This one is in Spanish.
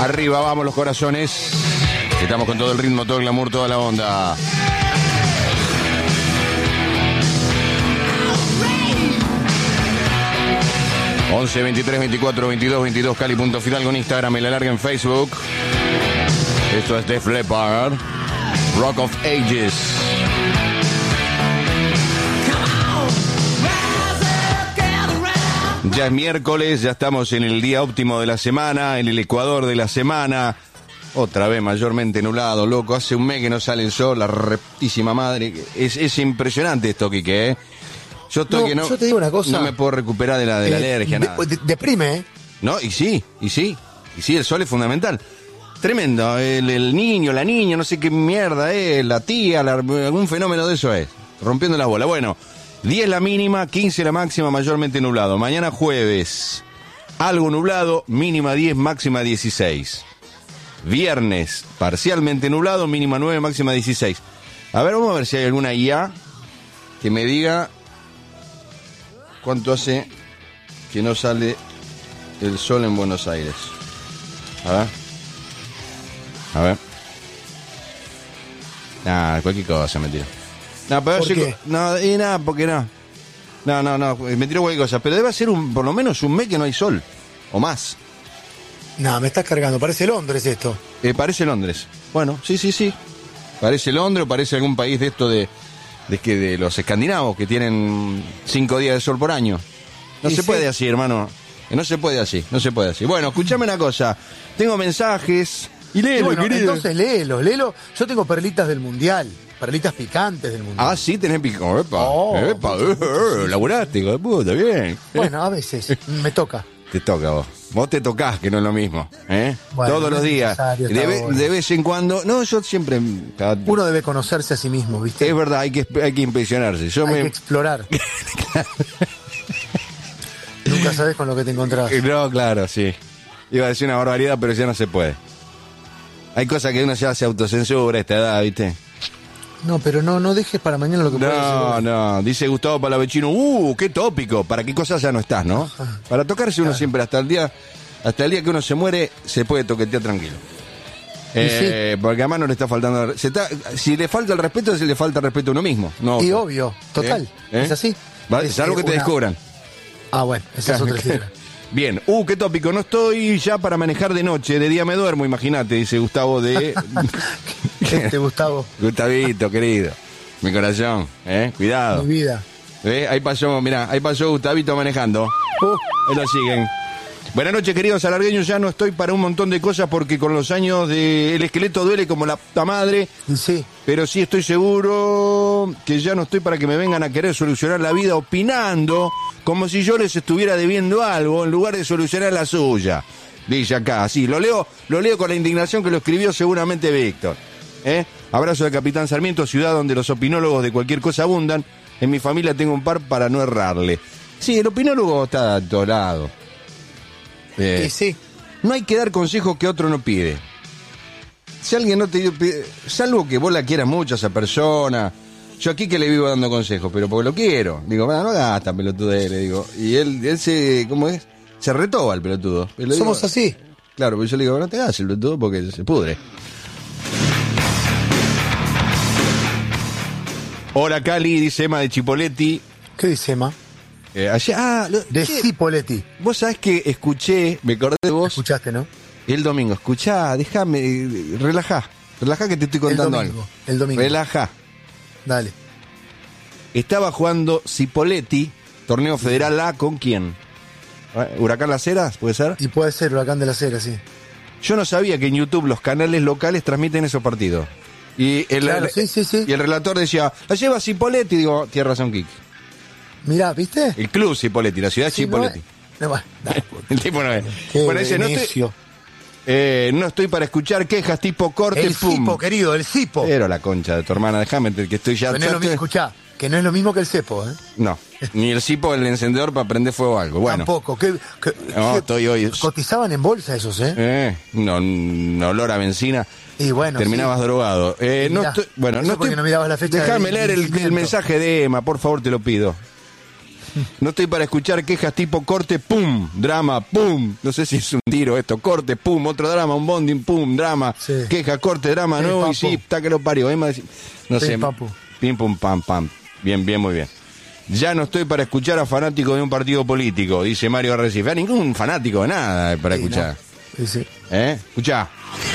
Arriba, vamos los corazones. Estamos con todo el ritmo, todo el glamour, toda la onda. ...11 23 24 22 22... Cali.Fidalgo en Instagram y La Larga en Facebook. Esto es Def Leppard, Rock of Ages. Ya es miércoles, ya estamos en el día óptimo de la semana, en el ecuador de la semana. Otra vez mayormente nublado, loco. Hace un mes que no sale el sol, la reptísima madre. Es impresionante esto, Quique, ¿eh? Yo estoy que no. Yo te digo una cosa. No me puedo recuperar de la alergia, nada. Deprime, ¿eh? No, y sí, el sol es fundamental. Tremendo, el niño, la niña, no sé qué mierda es, la tía, algún fenómeno de eso es. Rompiendo la bola. Bueno, 10 la mínima, 15 la máxima, mayormente nublado. Mañana jueves, algo nublado, mínima 10, máxima 16. Viernes, parcialmente nublado, mínima 9, máxima 16. A ver, vamos a ver si hay alguna IA que me diga cuánto hace que no sale el sol en Buenos Aires. A ver. Nah, cualquier cosa me tiro. No, pero ¿Por qué? No, porque no. No, me tiro cualquier cosa. Pero debe ser por lo menos un mes que no hay sol. O más. No, me estás cargando. Parece Londres esto. Parece Londres. Bueno, sí. Parece Londres o parece algún país de esto de los escandinavos que tienen 5 días de sol por año. No se puede así, hermano. No se puede así. Bueno, escuchame una cosa. Tengo mensajes. Y léelo, bueno, querido. entonces léelo. Yo tengo perlitas del Mundial. Perlitas picantes del Mundial. Ah, sí, tenés picante. Laburaste, hijo de puta, bien. Bueno, a veces me toca. Te toca a vos. Vos te tocás, que no es lo mismo. Bueno, todos los días. De vez en cuando. No, yo siempre. Uno debe conocerse a sí mismo, ¿viste? Es verdad, hay que impresionarse. Hay que explorar. Nunca sabes con lo que te encontrás. No, claro, sí. Iba a decir una barbaridad, pero ya no se puede. Hay cosas que uno ya se autocensura a esta edad, ¿viste? No, pero no dejes para mañana lo que puedes hacer. No, dice Gustavo Palavecino, qué tópico, ¿para qué cosas ya no estás, no? Ajá. Para tocarse uno siempre hasta el día que uno se muere, se puede toquetear tranquilo. Porque además no le está faltando... si le falta el respeto, se le falta el respeto a uno mismo. No, y obvio, total, es así. Es algo que te descubran. Ah, bueno, esa es otra historia. Bien, qué tópico, no estoy ya para manejar de noche, de día me duermo, imagínate, dice Gustavo de... Gustavo. Gustavito, querido, mi corazón, cuidado. Mi vida. Ahí pasó Gustavito manejando. Ahí lo siguen. Buenas noches, queridos alargueños, ya no estoy para un montón de cosas porque con los años el esqueleto duele como la puta madre. Sí. Pero sí estoy seguro que ya no estoy para que me vengan a querer solucionar la vida opinando como si yo les estuviera debiendo algo en lugar de solucionar la suya. Dice acá, sí, lo leo con la indignación que lo escribió seguramente Víctor. Abrazo de Capitán Sarmiento, ciudad donde los opinólogos de cualquier cosa abundan. En mi familia tengo un par para no errarle. Sí, el opinólogo está a todos lados. Sí. No hay que dar consejos que otro no pide. Si alguien no te pide, salvo que vos la quieras mucho a esa persona. Yo aquí que le vivo dando consejos, pero porque lo quiero. Digo, no hagas esta pelotudez, le digo. Y él se, ¿cómo es? Se retoba el pelotudo. Somos así. Claro, pero yo le digo, no te hagas el pelotudo porque se pudre. Hola Cali, dice Emma de Chipoleti. ¿Qué dice Emma? De Cipoletti. Vos sabés que escuché, me acordé de vos. Escuchaste, ¿no? El domingo, escuchá, déjame, relajá que te estoy contando algo. El domingo. Relajá. Dale. Estaba jugando Cipoletti, torneo federal A, ¿con quién? ¿Huracán Las Heras, puede ser? Y puede ser Huracán de Las Heras, sí. Yo no sabía que en YouTube los canales locales transmiten esos partidos. Y el relator decía, la lleva Cipoletti, digo, tiene razón, Kik. Mirá, ¿viste? El club Cipoletti, la ciudad Cipoletti. El tipo no es. Bueno, dice, no estoy para escuchar quejas tipo corte, el pum. cipo, querido, el cipo. Pero la concha de tu hermana, déjame que estoy ya... Pero no es lo mismo, escuchá, que no es lo mismo que el cepo, ¿eh? No, ni el cipo, el encendedor para prender fuego o algo. Bueno. Tampoco. No, estoy hoy... Cotizaban en bolsa esos, ¿eh? No, olor a benzina. Y bueno, terminabas drogado. No estoy... no mirabas la fecha. Déjame leer el mensaje de Emma, por favor, te lo pido. No estoy para escuchar quejas tipo corte, pum, drama, pum. No sé si es un tiro esto, corte, pum, otro drama, un bonding, pum, drama, Sí. queja, corte, drama, Sí, nuevo y papu. sí, está que lo parió. No Sí, sé, papu. pim, pum, pam, pam. Bien, bien, muy bien. Ya no estoy para escuchar a fanáticos de un partido político, dice Mario Arrecife. A ningún fanático de nada para Sí, escuchar. ¿no? Sí, sí. Escuchá.